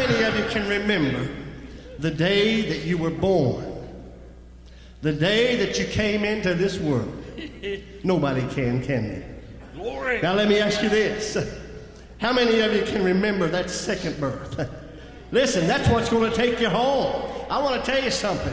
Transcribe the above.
many of you can remember the day that you were born? The day that you came into this world? Nobody can they? Glory. Now let me ask you this. How many of you can remember that second birth? Listen, that's what's going to take you home. I want to tell you something.